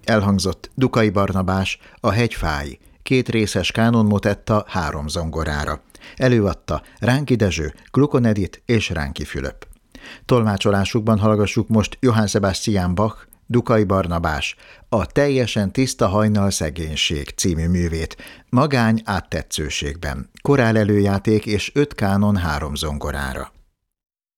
Elhangzott Dukai Barnabás, A hegyfái, 2 részes kánonmotetta 3 zongorára. Előadta Ránki Dezső, Glukon Edith és Ránki Fülöp. Tolmácsolásukban hallgassuk most Johann Sebastian Bach, Dukai Barnabás, A teljesen tiszta hajnal szegénység című művét, magány áttetszőségben, korál előjáték és 5 kánon 3 zongorára.